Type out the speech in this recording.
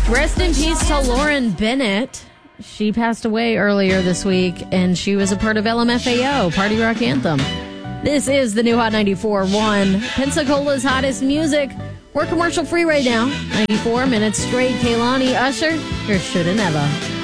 Rest in peace to Lauren Bennett. She passed away earlier this week, and she was a part of LMFAO, Party Rock Anthem. This is the new Hot 94.1, Pensacola's hottest music. We're commercial free right now. 94 minutes straight. Kaylani Usher, you're shoulda never.